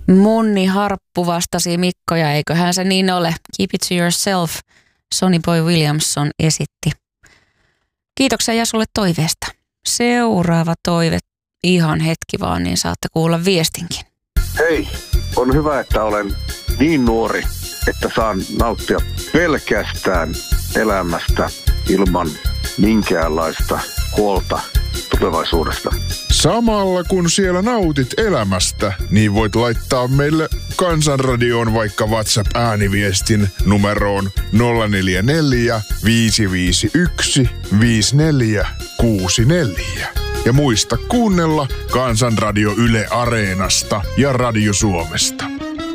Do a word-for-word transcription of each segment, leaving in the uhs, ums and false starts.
Munni Harppu vastasi Mikko, ja eiköhän se niin ole. Keep it to yourself, Sonny Boy Williamson esitti. Kiitoksia ja sulle toiveesta. Seuraava toive, ihan hetki vaan, niin saatte kuulla viestinkin. Hei, on hyvä, että olen niin nuori, että saan nauttia pelkästään elämästä ilman minkäänlaista huolta tulevaisuudesta. Samalla kun siellä nautit elämästä, niin voit laittaa meille Kansanradioon vaikka WhatsApp-ääniviestin numeroon nolla neljä neljä, viisi viisi yksi, viisi neljä kuusi neljä. Ja muista kuunnella Kansanradio Yle Areenasta ja Radio Suomesta.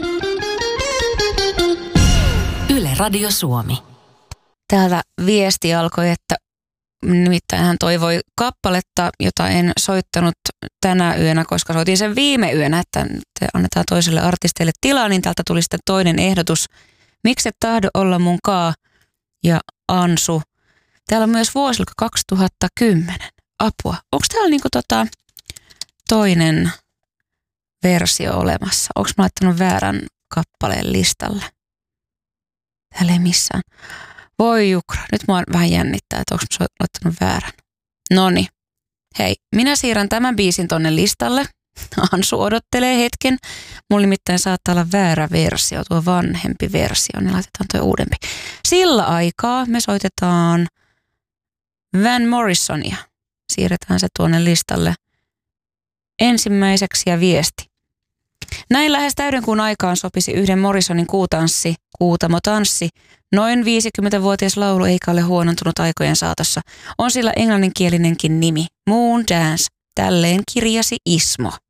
Yle Radio Suomi. Täältä viesti alkoi, että nimittäin hän toivoi kappaletta, jota en soittanut tänä yönä, koska soitin sen viime yönä, että annetaan toiselle artistille tilaa, niin täältä tuli sitten toinen ehdotus. Mikset tahdo olla mun kaa ja Ansu. Täällä on myös vuosi kaksituhattakymmenen. Apua. Onko täällä niinku tota toinen versio olemassa? Onko mä laittanut väärän kappaleen listalle? Täällä ei missään. Voi jukra, nyt mua vähän jännittää, että onko mä laittanut väärän. Noniin. Hei, minä siirrän tämän biisin tonne listalle. Ansu odottelee hetken. Mulla nimittäin saattaa olla väärä versio, tuo vanhempi versio, niin laitetaan tuo uudempi. Sillä aikaa me soitetaan Van Morrisonia. Siirretään se tuonne listalle ensimmäiseksi ja viesti. Näin lähes täydenkuun aikaan sopisi yhden Morrisonin kuutanssi, Kuutamo tanssi. Noin viisikymmentävuotias laulu eikä ole huonontunut aikojen saatossa. On sillä englanninkielinenkin nimi, Moon Dance. Tälleen kirjasi Ismo.